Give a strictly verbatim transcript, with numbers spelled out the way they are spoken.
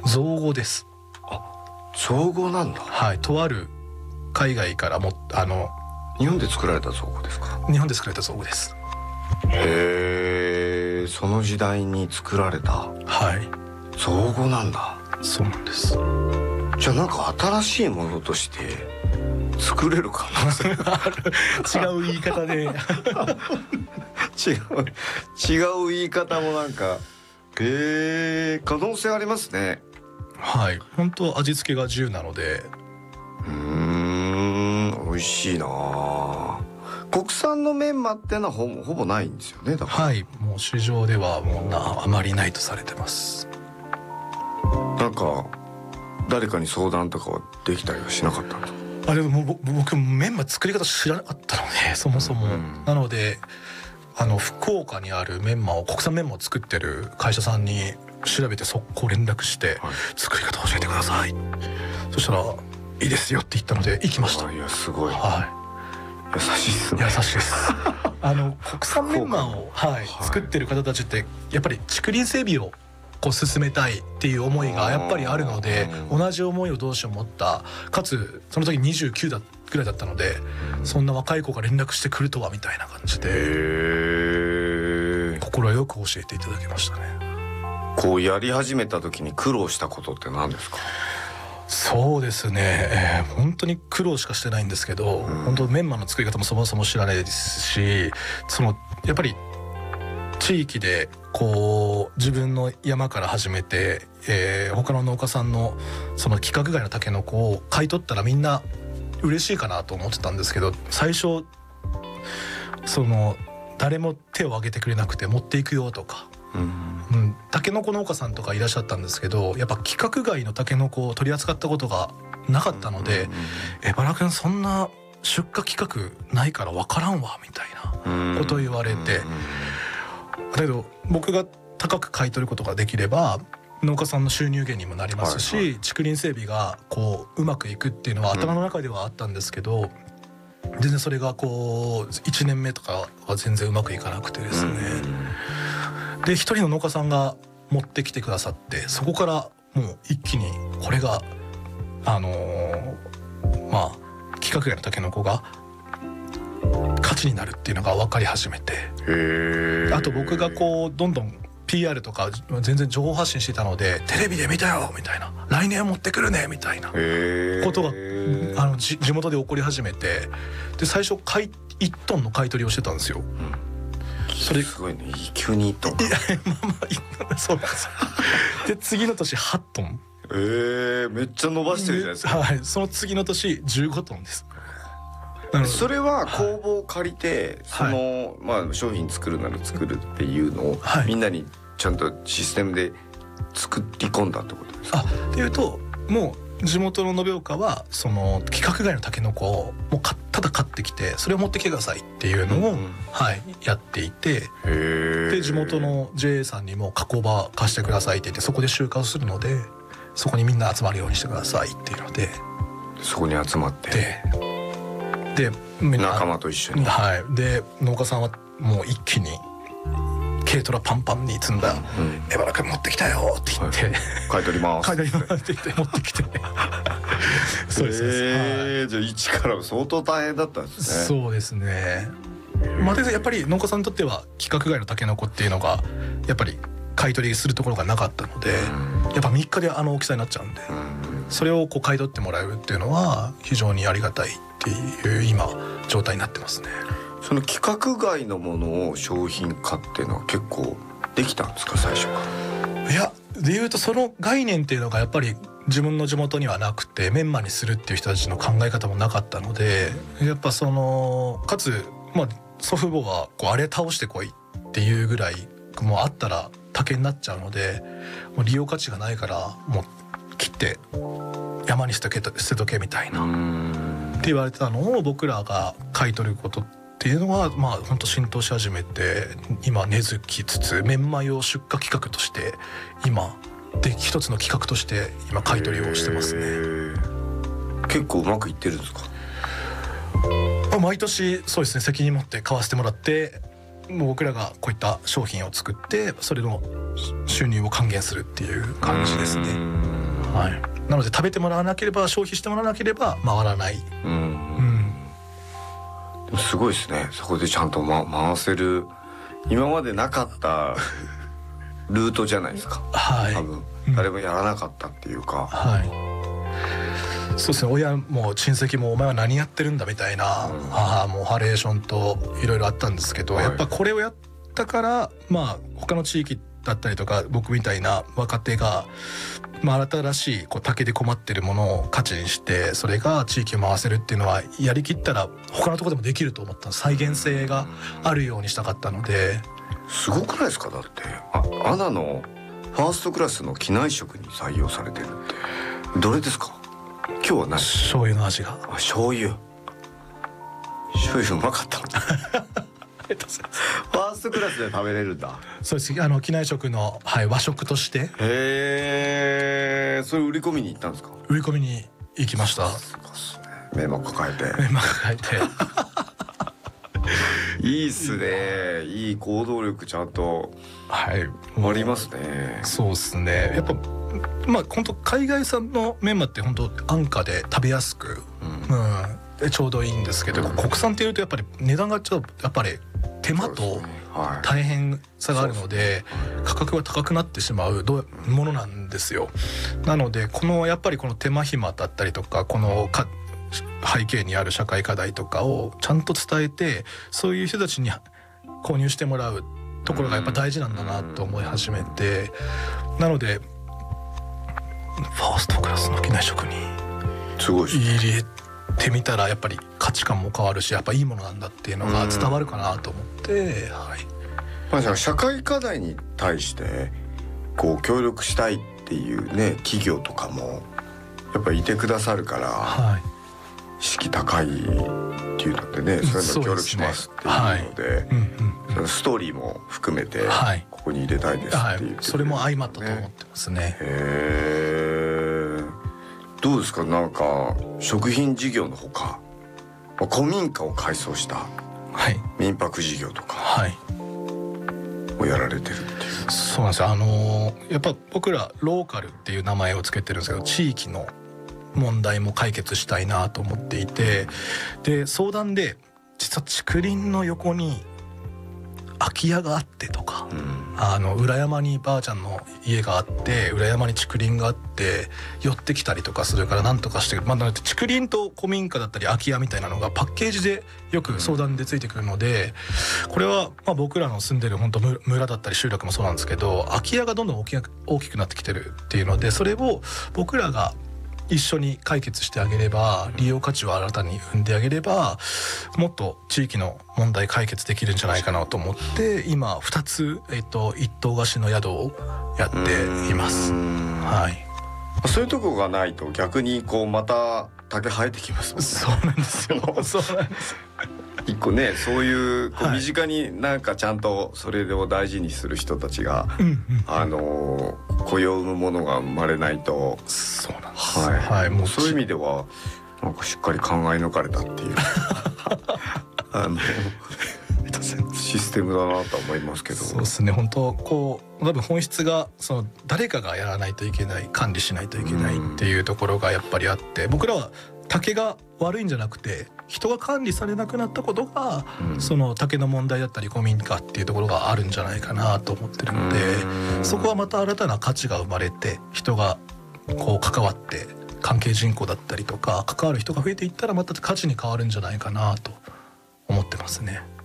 造語です。 あ、造語なんだ。 はい、とある海外からもあの日本で作られた造語ですか？ 日本で作られた造語です。 へえ、その時代に作られた、 はい、 造語なんだ。 そうなんです。 じゃあなんか新しいものとして作れる可能性がある。 違う言い方で違う違う言い方もなんかへえ、可能性ありますね。 はい、本当味付けが自由なので。 うーん、美味しいな。国産のメンマってのは ほ, ほぼないんですよね。だからはい、もう市場ではもうなあまりないとされてます。 なんか誰かに相談とかはできたりはしなかったんですか？ あれも僕メンマ作り方知らなかったので、そもそも、うん、なのであの福岡にあるメンマを国産メンマを作ってる会社さんに調べて速攻連絡して、はい、作り方教えてください。そしたらいいですよって言ったので行きました。 いやすごい、 はい、 優しいですね。 優しいですあの国産メンマを、はいはい、作ってる方たちってやっぱり竹林整備をこう進めたいっていう思いがやっぱりあるので、同じ思いを同志を持った、かつその時にじゅうきゅうだぐらいだったので、うん、そんな若い子が連絡してくるとはみたいな感じで心よく教えていただきましたね。 こうやり始めた時に苦労したことって何ですか？ そうですね、えー、本当に苦労しかしてないんですけど、うん、本当メンマの作り方もそもそも知らないですし、そのやっぱり地域でこう自分の山から始めて、えー、他の農家さんのその規格外のタケノコを買い取ったらみんな嬉しいかなと思ってたんですけど、最初その誰も手を挙げてくれなくて、持っていくよとか、うんうん、タケノコ農家さんとかいらっしゃったんですけど、やっぱ規格外のタケノコを取り扱ったことがなかったので、うんうん、えバラ君そんな出荷規格ないから分からんわみたいなことを言われて、だけど僕が高く買い取ることができれば農家さんの収入源にもなりますし、はいはい、竹林整備がこううまくいくっていうのは頭の中ではあったんですけど、うん、全然それがこういちねんめとかは全然うまくいかなくてですね、うん、で一人の農家さんが持ってきてくださって、そこからもう一気にこれがあのー、まあ規格外のタケノコが価値になるっていうのが分かり始めて、へあと僕がこうどんどん ピーアール とか全然情報発信してたので、テレビで見たよみたいな、来年持ってくるねみたいなことがあの地元で起こり始めて、で最初買いいちトンの買い取りをしてたんですよ、うん、 それすごいね、急にいちトンいやまあまあそうなんですよで次の年はちトン、 えー、めっちゃ伸ばしてるじゃないですか、 はい、その次の年じゅうごトンです。 それは工房を借りて、はい、その、まあ、商品作るなら作るっていうのを、はい、みんなにちゃんとシステムで作り込んだってことですか？あっていうと、もう地元の延岡はその規格外のタケノコをもうただ買ってきて、それを持ってきてくださいっていうのを、うん、はい、やっていて、で地元の ジェーエー さんにも加工場貸してくださいって言って、そこで集荷をするので、そこにみんな集まるようにしてくださいっていうので、 そこに集まってでで仲間と一緒に、 はい、で農家さんはもう一気に軽トラパンパンに積んだ「エバラ君持ってきたよ」って言って、はい、 買い取ります買い取りますって言って持ってきてそうです、 えーはい、じゃあ一から相当大変だったんですね。そうですね、まあ、やっぱり農家さんにとっては規格外のタケノコっていうのがやっぱり買い取りするところがなかったので、やっぱみっかであの大きさになっちゃうんで、それをこう買い取ってもらえるっていうのは非常にありがたいっていう今状態になってますね。 その規格外のものを商品化っていうのは結構できたんですか、最初から？ いや、でいうとその概念っていうのがやっぱり自分の地元にはなくて、メンマにするっていう人たちの考え方もなかったので、やっぱそのかつ、まあ、祖父母はこうあれ倒してこいっていうぐらいもうあったら竹になっちゃうので、もう利用価値がないからもう切って山に捨てとけ、捨てとけみたいなって言われてたのを、僕らが買い取ることっていうのはまあ本当浸透し始めて、今根付きつつ、メンマ用出荷企画として今で一つの企画として今買い取りをしてますね。 結構うまくいってるんですか？ 毎年そうですね、責任持って買わせてもらって、もう僕らがこういった商品を作って、それの収入を還元するっていう感じですね。 はい、なので食べてもらわなければ消費してもらわなければ回らない。うん、うんでもすごいですね。そこでちゃんと、ま、回せる今までなかったルートじゃないですか。はい、多分誰もやらなかったっていうか、うん、はい、 そうですね。親も親戚もお前は何やってるんだみたいな、うん、母もハレーションといろいろあったんですけど、はい、やっぱこれをやったからまあ他の地域だったりとか僕みたいな若手が、まあ、新しいこう竹で困ってるものを価値にしてそれが地域を回せるっていうのはやりきったら他のところでもできると思った再現性があるようにしたかったので。 すごくないですか。だってあアナのファーストクラスの機内食に採用されてるってどれですか。今日は何。 醤油の味が。 あ、醤油醤油うまかったファーストクラスで食べれるんだ。 そうです。あの機内食の、はい、和食として。へえ。それ売り込みに行ったんですか。 売り込みに行きました。 メモ抱えてメモ抱えていいっすね。いい行動力ちゃんとありますね。 そうですね。やっぱまあ本当海外産のメンマって本当安価で食べやすく、うんうん、ちょうどいいんですけど、うん、国産っていうとやっぱり値段がちょっとやっぱり手間と大変さがあるので価格が高くなってしまうものなんですよ。なのでこのやっぱりこの手間暇だったりとかこのか背景にある社会課題とかをちゃんと伝えてそういう人たちに購入してもらうところがやっぱ大事なんだなと思い始めて、なのでファーストクラスの機内食に入れてみたらやっぱり価値観も変わるしやっぱいいものなんだっていうのが伝わるかなと思って、はい、 まあ、じゃあ社会課題に対してこう協力したいっていうね企業とかもやっぱりいてくださるから、はい、意識高いっていうのでね、そういうの協力しますっていうので、はい、うんうん、そのストーリーも含めてここに入れたいですっていう、はいはい、 それも相まったと思ってますね。 へー、どうですか。なんか食品事業のほか古民家を改装した民泊事業とかをやられてるっていう、はい、 そうなんですよ。あのー、やっぱ僕らローカルっていう名前をつけてるんですけど地域の問題も解決したいなと思っていて、で相談で実は竹林の横に空き家があってとか、うん、あの裏山にばあちゃんの家があって裏山に竹林があって寄ってきたりとかするからなんとかしてくる、まあ、だって竹林と古民家だったり空き家みたいなのがパッケージでよく相談でついてくるので、これはまあ僕らの住んでる本当村だったり集落もそうなんですけど空き家がどんどん大きく、大きくなってきてるっていうのでそれを僕らが一緒に解決してあげれば利用価値を新たに生んであげればもっと地域の問題解決できるんじゃないかなと思って今ふたつ、えっと、一棟貸しの宿をやっています。はい、 そういうとこがないと逆にこうまた竹生えてきますもんね。 そうなんですよそうなんです一個ねそういうこう身近になんかちゃんとそれを大事にする人たちが、はい、あの雇用を生むものが生まれないと。 そうなんです、 はいはい、もうそういう意味ではなんかしっかり考え抜かれたっていうあのシステムだなと思いますけど。 そうですね。本当こう多分本質がその誰かがやらないといけない管理しないといけないっていうところがやっぱりあって僕らは竹が悪いんじゃなくて人が管理されなくなったことが、うん、その竹の問題だったり古民家っていうところがあるんじゃないかなと思ってるのでそこはまた新たな価値が生まれて人がこう関わって関係人口だったりとか関わる人が増えていったらまた価値に変わるんじゃないかなと思ってますね。